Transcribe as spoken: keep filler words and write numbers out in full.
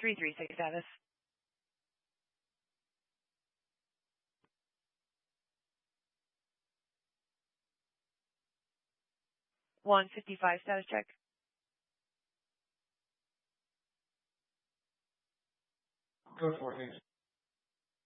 three three six status. one fifty-five status check. Go for it, please.